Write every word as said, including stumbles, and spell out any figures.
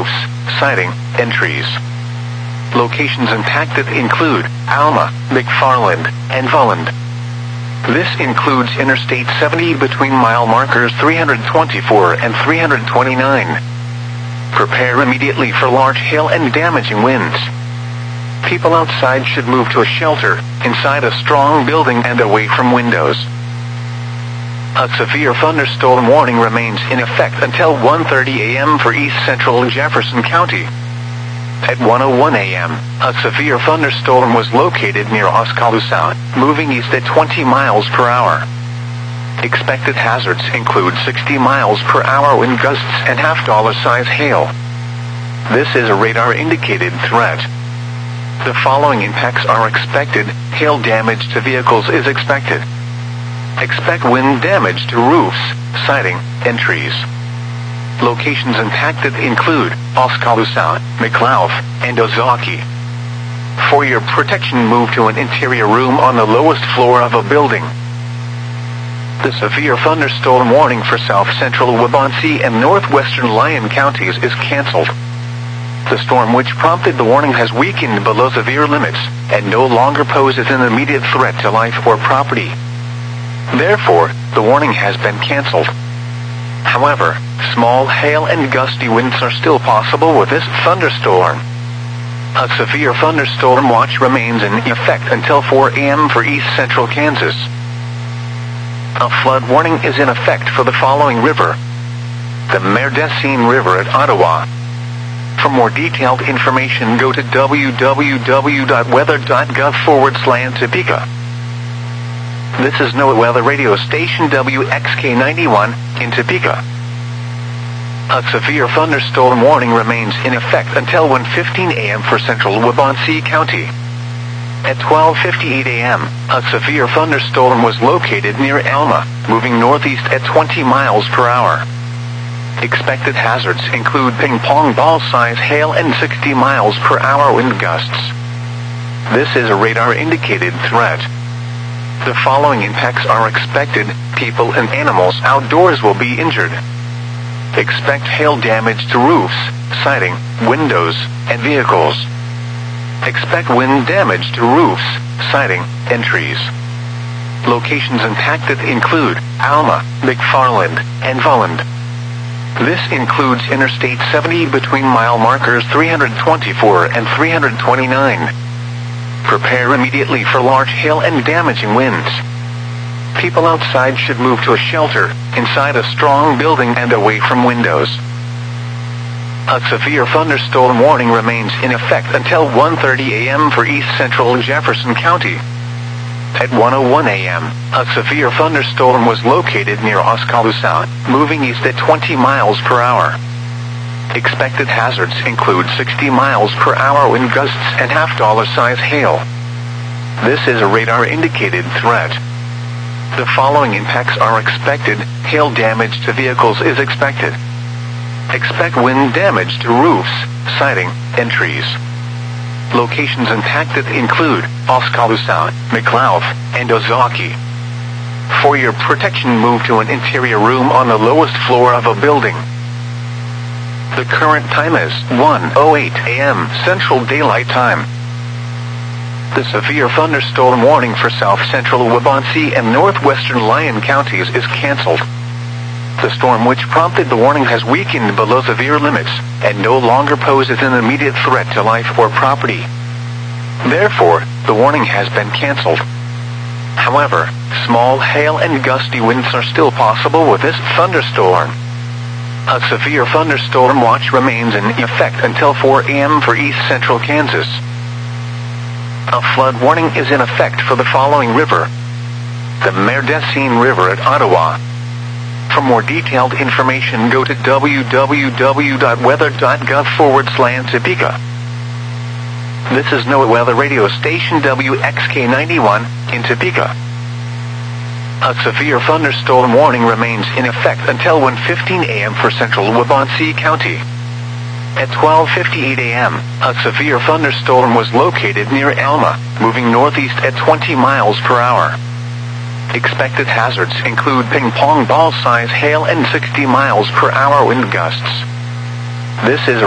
roofs, siding, and trees. Locations impacted include Alma, McFarland, and Volland. This includes Interstate seventy between mile markers three hundred twenty-four and three hundred twenty-nine. Prepare immediately for large hail and damaging winds. People outside should move to a shelter, inside a strong building and away from windows. A severe thunderstorm warning remains in effect until one thirty a m for East Central Jefferson County. At one oh one a m, a severe thunderstorm was located near Oskaloosa, moving east at twenty miles per hour. Expected hazards include sixty miles per hour wind gusts and half-dollar size hail. This is a radar-indicated threat. The following impacts are expected. Hail damage to vehicles is expected. Expect wind damage to roofs, siding, and trees. Locations impacted include Oskaloosa, McLeod, and Ozaukee. For your protection, move to an interior room on the lowest floor of a building. The severe thunderstorm warning for south-central Waubonsee and northwestern Lyon counties is canceled. The storm which prompted the warning has weakened below severe limits and no longer poses an immediate threat to life or property. Therefore, the warning has been canceled. However, small hail and gusty winds are still possible with this thunderstorm. A severe thunderstorm watch remains in effect until four a m for East Central Kansas. A flood warning is in effect for the following river: the Merdecine River at Ottawa. For more detailed information, go to w w w dot weather dot gov forward slash Topeka. This is NOAA Weather Radio Station W X K ninety-one in Topeka. A severe thunderstorm warning remains in effect until one fifteen a m for central Waubonsee County. At twelve fifty-eight a m, a severe thunderstorm was located near Alma, moving northeast at twenty miles per hour. Expected hazards include ping-pong ball-size hail and sixty miles per hour wind gusts. This is a radar-indicated threat. The following impacts are expected. People and animals outdoors will be injured. Expect hail damage to roofs, siding, windows, and vehicles. Expect wind damage to roofs, siding, and trees. Locations impacted include Alma, McFarland, and Volland. This includes Interstate seventy between mile markers three hundred twenty-four and three hundred twenty-nine. Prepare immediately for large hail and damaging winds. People outside should move to a shelter, inside a strong building and away from windows. A severe thunderstorm warning remains in effect until one thirty a m for East Central Jefferson County. At one oh one a m, a severe thunderstorm was located near Oskaloosa, moving east at twenty miles per hour. Expected hazards include sixty miles per hour wind gusts and half-dollar size hail. This is a radar-indicated threat. The following impacts are expected. Hail damage to vehicles is expected. Expect wind damage to roofs, siding, and trees. Locations impacted include Oskaloosa, McLeod, and Ozaukee. For your protection, move to an interior room on the lowest floor of a building. The current time is one oh eight a m Central Daylight Time. The severe thunderstorm warning for south-central Waubonsee and northwestern Lyon counties is canceled. The storm which prompted the warning has weakened below severe limits and no longer poses an immediate threat to life or property. Therefore, the warning has been canceled. However, small hail and gusty winds are still possible with this thunderstorm. A severe thunderstorm watch remains in effect until four a m for East Central Kansas. A flood warning is in effect for the following river: the Merdecine River at Ottawa. For more detailed information, go to w w w dot weather dot gov forward slash Topeka. This is NOAA Weather Radio Station W X K ninety-one in Topeka. A severe thunderstorm warning remains in effect until one fifteen a m for central Waubonsee County. At twelve fifty-eight a m, a severe thunderstorm was located near Alma, moving northeast at twenty miles per hour. Expected hazards include ping-pong ball-size hail and sixty miles per hour wind gusts. This is a